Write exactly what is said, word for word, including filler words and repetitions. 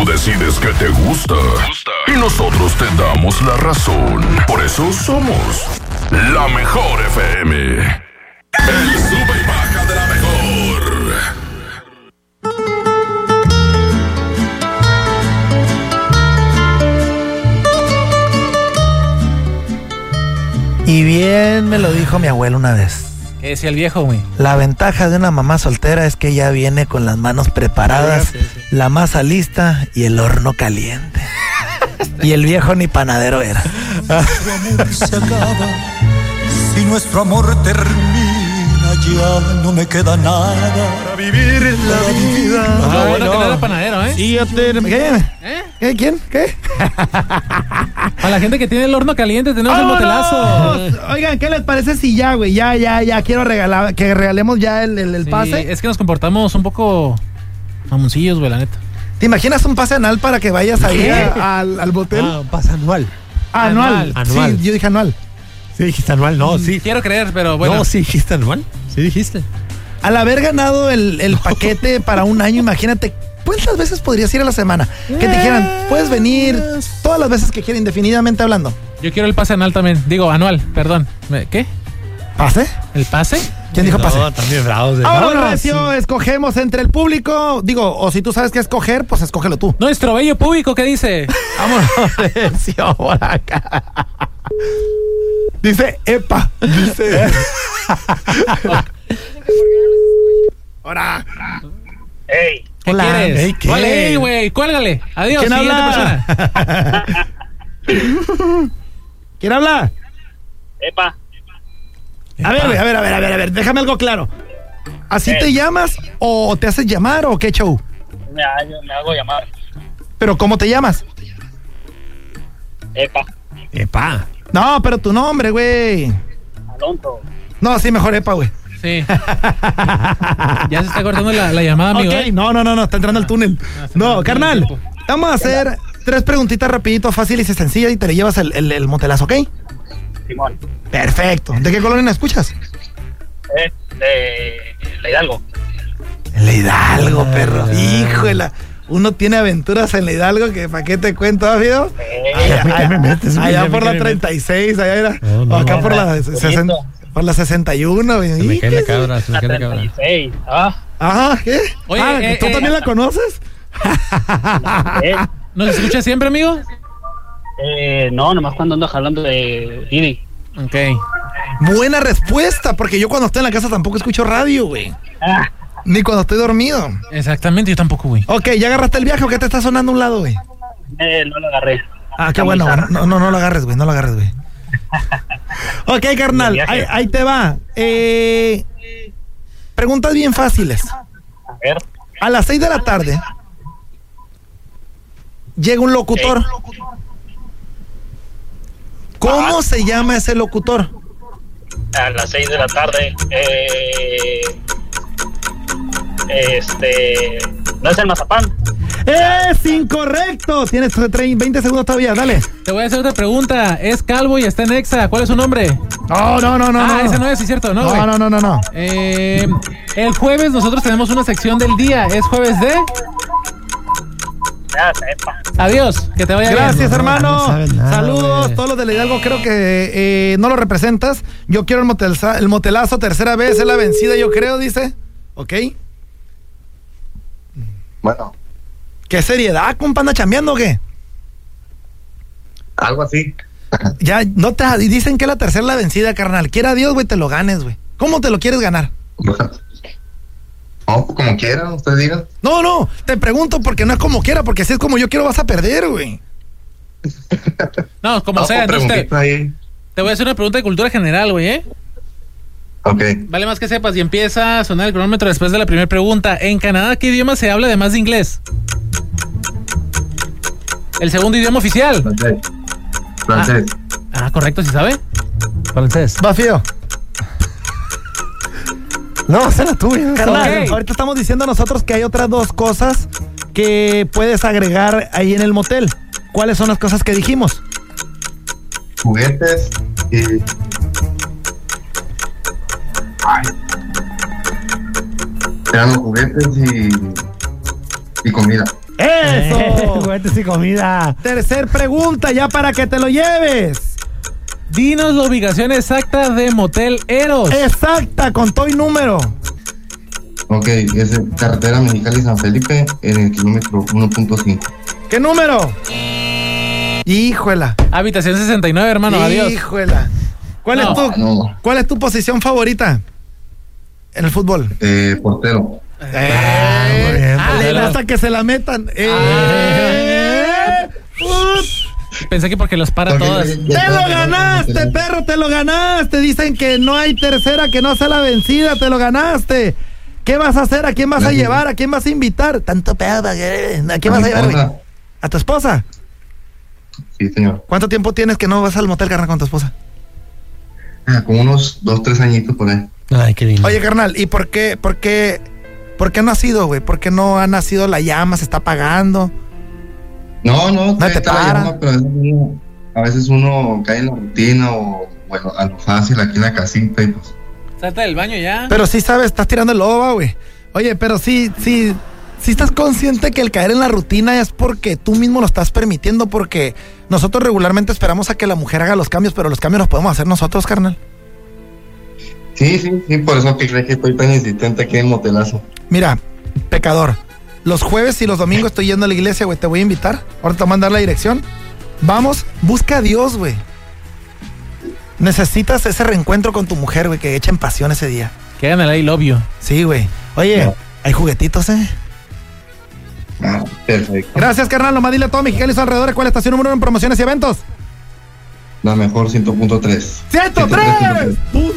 decides que te gusta. Y nosotros te damos la razón. Por eso somos la mejor F M. El sube y baja de la mejor. Y bien me lo dijo mi abuelo una vez. ¿Qué decía el viejo, güey? La ventaja de una mamá soltera es que ella viene con las manos preparadas, sí, sí, sí. La masa lista y el horno caliente. Y el viejo ni panadero era. Nuestro amor se acaba, si nuestro amor termina, ya no me queda nada para vivir la vida. Ah, bueno, no. Que no era panadero, ¿eh? Sí, yo te... ¿Qué? ¿Eh? ¿Qué? ¿Quién? ¿Qué? Para la gente que tiene el horno caliente tenemos el motelazo. Oigan, ¿qué les parece si ya, güey? Ya, ya, ya quiero regalar, que regalemos ya el, el, el sí, pase. Es que nos comportamos un poco mamoncillos, güey, la neta. ¿Te imaginas un pase anual para que vayas ahí a, al, al motel? Ah, un pase anual. Anual. Anual. Sí, yo dije anual. Sí, dijiste anual, no, sí. Quiero creer, pero bueno. No, sí dijiste anual. Sí dijiste. Al haber ganado el, el paquete para un año, imagínate, ¿cuántas veces podrías ir a la semana? Que te dijeran, puedes venir todas las veces que quieras, indefinidamente hablando. Yo quiero el pase anual también. Digo, anual, perdón. ¿Qué? ¿Pase? ¿El pase? ¿Quién dijo pase? No, también bravos. Ahora, Recio, escogemos entre el público. Digo, o si tú sabes qué escoger, pues escógelo tú. Nuestro bello público, ¿qué dice? Vámonos, Recio, por acá. Dice, epa. Dice. Ahora. Ey. ¿Qué Hola. quieres? Ey, ¿qué? ¿Cuál es, güey? Cuélgale. Adiós. ¿Quién habla? Persona. ¿Quién habla? Epa. A ver, a ver, a ver, a ver, a ver, déjame algo claro. ¿Así Eh. te llamas o te haces llamar o qué show? Me, me hago llamar. ¿Pero cómo te llamas? Epa. Epa. No, pero tu nombre, güey. Alonso. No, sí, mejor Epa, güey. Sí. Ya se está cortando la, la llamada, amigo. Ok, ¿eh? no, no, no, no, está entrando el túnel. No, carnal, vamos a hacer tres preguntitas rapidito, fáciles y sencillas y te le llevas el, el, el motelazo, ¿ok? Simón. Perfecto. ¿De qué colonia escuchas? Eh, de la Hidalgo. En la Hidalgo, perro. Híjole. Uno tiene aventuras en la Hidalgo que ¿para qué te cuento, amigo? Eh, Allá, ¿por qué me metes, güey? allá ¿Por por qué la me treinta y seis, allá era. No, no, o acá no, por no, la no, sesenta, por la sesenta y uno, güey. Se me cae la cabra, se me la cae la treinta y cabra. seis. Ah. Ajá, ¿qué? Oye, ah, eh, ¿tú eh, también la conoces? Eh, ¿Nos escucha siempre, amigo? eh, no, nomás cuando ando jalando de Didi. Ok. Buena respuesta, porque yo cuando estoy en la casa tampoco escucho radio, güey. Ah, Ni cuando estoy dormido. Exactamente, yo tampoco, güey. Ok, ¿ya agarraste el viaje o qué te está sonando a un lado, güey? eh, no lo agarré. Ah, qué Está muy bueno, zarra. no, no, no lo agarres, güey, no lo agarres, güey. Ok, carnal, ahí, ahí te va. Eh, preguntas bien fáciles. A ver. A las seis de la tarde llega un locutor. ¿Cómo se llama ese locutor? A las seis de la tarde. Eh, este. ¿No es el mazapán? ¡Es incorrecto! Tienes veinte segundos todavía, dale. Te voy a hacer otra pregunta. Es calvo y está en Exa. ¿Cuál es su nombre? No, no, no, no. ah, no. ese no es, sí, cierto. No, No, güey. no, no, no, no. Eh, el jueves nosotros tenemos una sección del día. ¿Es jueves de? Ya, sepa. Adiós. Que te vaya Gracias, bien. hermano. no saben nada, Saludos. güey. Todos los de la Hidalgo, creo que eh, no lo representas. Yo quiero el, motelza- el motelazo, tercera vez, es la vencida, yo creo, dice. ¿Ok? Bueno, ¿Qué seriedad, compa? ¿Anda chambeando o qué? algo así. Ya, no te y dicen que la tercera es la vencida, carnal. Quiera Dios, güey, te lo ganes, güey. ¿Cómo te lo quieres ganar? Bueno, no, como quieran, usted diga. No, no, te pregunto porque no es como quiera, porque si es como yo quiero vas a perder, güey. No, como No, sea. pues, Entonces te, preguntita ahí. te voy a hacer una pregunta de cultura general, güey, ¿eh? Ok. Vale más que sepas y empieza a sonar el cronómetro después de la primera pregunta. ¿En Canadá qué idioma se habla además de inglés? El segundo idioma oficial. Francés. Francés. Ah, correcto, ¿sí sabe? Francés. Va, fío. No, será tuya. Carnal, Ok. ahorita estamos diciendo nosotros que hay otras dos cosas que puedes agregar ahí en el motel. ¿Cuáles son las cosas que dijimos? Juguetes y... Ay. Eran los juguetes y... y comida. ¡Eso! Juguetes y comida. Tercer pregunta, ya para que te lo lleves. Dinos la ubicación exacta de Motel Eros. Exacta, con todo y número. Ok, es en carretera Mexicali-San Felipe en el kilómetro uno punto cinco. ¿Qué número? Híjuela. Habitación sesenta y nueve, hermano, adiós. Híjuela. ¿Cuál, No. es tu, No, ¿Cuál es tu posición favorita en el fútbol? eh, portero. Eh, muy bien, ah, le portero. das a que se la metan. Eh, ut. Pensé que porque los para Porque todas. ya- ¡Te ya lo sabes, ganaste, ¿no? perro! ¡Te lo ganaste! Dicen que no hay tercera, que no sea la vencida. ¡Te lo ganaste! ¿Qué vas a hacer? ¿A quién vas a Gracias. llevar? ¿A quién vas a invitar? Tanto pedo. ¿A quién vas a mi llevar, güey? esposa. ¿A tu esposa? Sí, señor. ¿Cuánto tiempo tienes que no vas al motel, carnal, con tu esposa? Ah, como unos dos, tres añitos por ahí. Ay, qué lindo. Oye, carnal, ¿y por qué, por qué, por qué no ha sido, güey? ¿Por qué no ha nacido la llama? ¿Se está apagando? No, no, No te está la para. llama, pero a veces, uno, a veces uno cae en la rutina o bueno, a lo fácil aquí en la casita y pues. Salte del baño ya. Pero sí sabes, estás tirando el loba, güey. Oye, pero sí, sí, sí estás consciente que el caer en la rutina es porque tú mismo lo estás permitiendo, porque nosotros regularmente esperamos a que la mujer haga los cambios, pero los cambios los podemos hacer nosotros, carnal. Sí, sí, sí, por eso que crees que estoy tan insistente aquí en el motelazo. Mira, pecador, los jueves y los domingos estoy yendo a la iglesia, güey, te voy a invitar. Ahora te voy a mandar la dirección. Vamos, busca a Dios, güey. Necesitas ese reencuentro con tu mujer, güey, que echen pasión ese día. Que hagan el I love you. Sí, güey. Oye, No. hay juguetitos, ¿eh? Ah, perfecto. Gracias, carnal. Nomás dile a todo Mexicali y sus alrededores cuál es la estación número uno en promociones y eventos. La mejor ciento punto tres. ¡ciento tres!